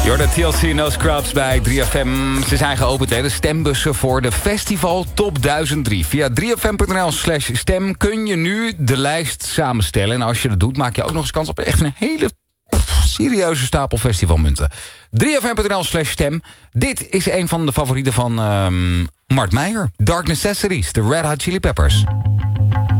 Jordan TLC No Scrubs bij 3FM. Ze zijn geopend, hè, de stembussen voor de Festival Top 1003. Via 3fm.nl/stem kun je nu de lijst samenstellen. En als je dat doet, maak je ook nog eens kans op echt een hele serieuze stapel festivalmunten. 3fm.nl/stem. Dit is een van de favorieten van Mart Meijer. Dark Necessities, de Red Hot Chili Peppers.